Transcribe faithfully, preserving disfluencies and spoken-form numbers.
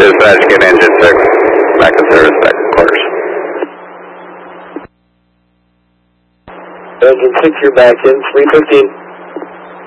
Dispatch, get engine six. Back to service, back to quarters. Engine six, you're back in, three fifteen.